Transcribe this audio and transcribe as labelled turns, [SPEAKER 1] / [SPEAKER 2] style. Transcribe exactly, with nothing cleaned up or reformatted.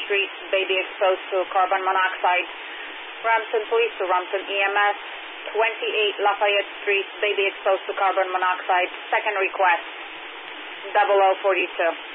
[SPEAKER 1] Street, baby exposed to carbon monoxide. Brampton Police to Brampton E M S, twenty-eight Lafayette Street, baby exposed to carbon monoxide. Second request, double oh forty-two.